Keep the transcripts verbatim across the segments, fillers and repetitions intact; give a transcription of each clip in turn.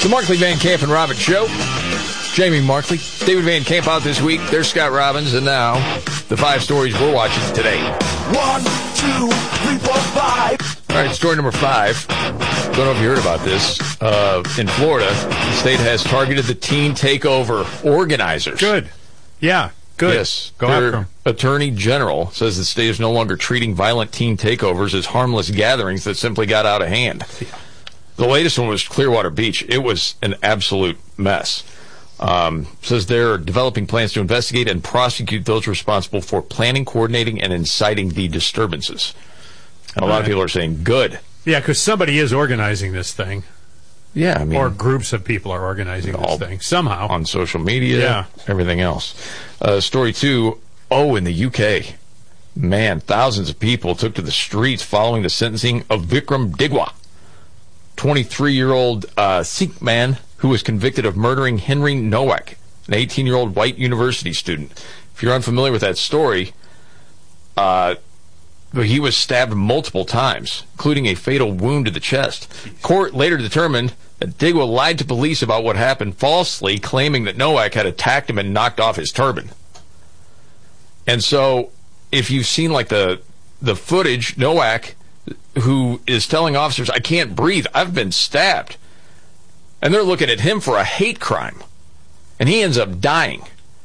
The Markley, Van Camp, and Robbins Show. Jamie Markley, David Van Camp out this week. There's Scott Robbins, and now the five stories we're watching today. One, two, three, four, five. All right, story number five. Don't know if you heard about this. Uh, in Florida, the state has targeted the teen takeover organizers. Good. Yeah, good. Yes. Go Their after them. Attorney General says the state is no longer treating violent teen takeovers as harmless gatherings that simply got out of hand. The latest one was Clearwater Beach. It was an absolute mess. Um, says they're developing plans to investigate and prosecute those responsible for planning, coordinating, and inciting the disturbances. And a lot of people are saying, good. Yeah, because somebody is organizing this thing. Yeah, I mean, or groups of people are organizing this thing somehow. On social media, yeah. Everything else. Uh, story two, oh, in the U K. Man, thousands of people took to the streets following the sentencing of Vikram Digwa, twenty-three-year-old uh, Sikh man who was convicted of murdering Henry Nowak, an eighteen-year-old white university student. If you're unfamiliar with that story, uh, he was stabbed multiple times, including a fatal wound to the chest. Court later determined that Digwa lied to police about what happened, falsely claiming that Nowak had attacked him and knocked off his turban. And so, if you've seen like the the footage, Nowak, who is telling officers, I can't breathe, I've been stabbed. And they're looking at him for a hate crime. And he ends up dying.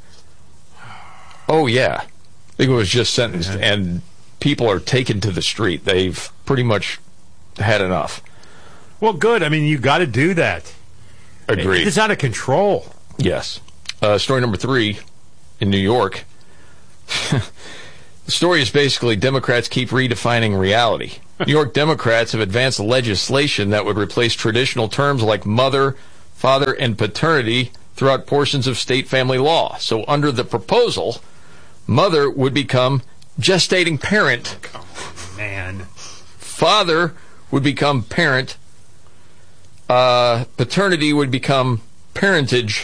Oh, yeah. Digwa was just sentenced, yeah. And people are taken to the street. They've pretty much had enough. Well, good. I mean, you got to do that. Agreed. It's out of control. Yes. Uh, story number three, in New York. The story is basically Democrats keep redefining reality. New York Democrats have advanced legislation that would replace traditional terms like mother, father, and paternity throughout portions of state family law. So under the proposal, mother would become gestating parent. Come on, man. Father would become parent. Uh, paternity would become parentage.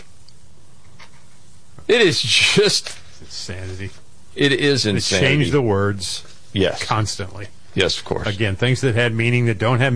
It is just insanity. It is insanity. They change the words. Yes. Constantly. Yes, of course. Again, things that had meaning that don't have